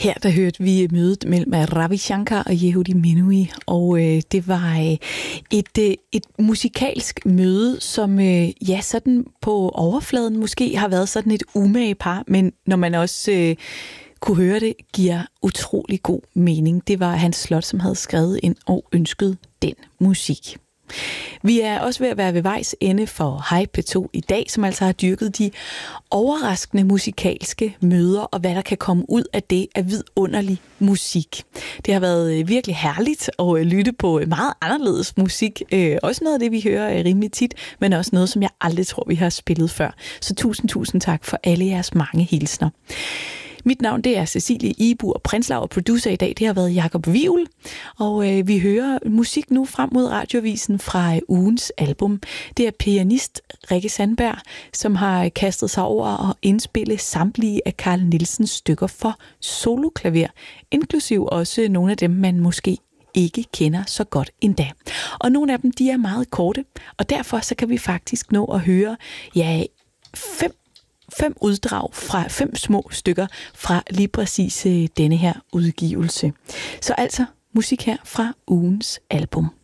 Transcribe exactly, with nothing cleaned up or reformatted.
Her der hørte vi mødet mellem Ravi Shankar og Yehudi Menuhin, og øh, det var øh, et, øh, et musikalsk møde, som øh, ja, sådan på overfladen måske har været sådan et umage par, men når man også øh, kunne høre det, giver utrolig god mening. Det var Hans Slot, som havde skrevet ind og ønsket den musik. Vi er også ved at være ved vejs ende for Hej P to i dag, som altså har dyrket de overraskende musikalske møder, og hvad der kan komme ud af det af vidunderlig musik. Det har været virkelig herligt at lytte på meget anderledes musik. Også noget af det, vi hører rimelig tit, men også noget, som jeg aldrig tror, vi har spillet før. Så tusind, tusind tak for alle jeres mange hilsner. Mit navn det er Cecilie Ibu, og Prinslav og producer i dag det har været Jakob Wivel, og øh, vi hører musik nu frem mod radioavisen fra øh, ugens album. Det er pianist Rikke Sandberg, som har kastet sig over at indspille samtlige af Carl Nielsens stykker for soloklaver, inklusiv også nogle af dem, man måske ikke kender så godt endda. Og nogle af dem de er meget korte, og derfor så kan vi faktisk nå at høre ja, fem Fem uddrag fra fem små stykker fra lige præcis denne her udgivelse. Så altså musik her fra ugens album.